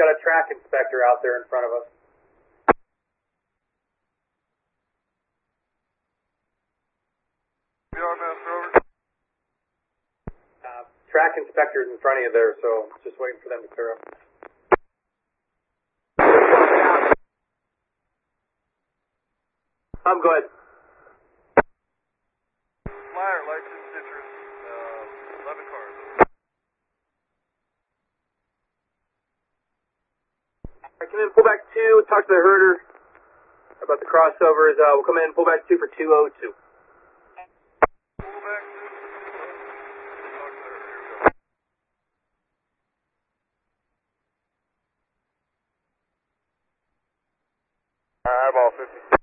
got a track inspector out there in front of us. Track inspector's in front of you there, so just waiting for them to clear up. I'm good. Flyer, license, citrus, 11 cars. Alright, come in, pull back 2, talk to the herder about the crossovers. We'll come in, pull back 2 for 202. Eyeball 50.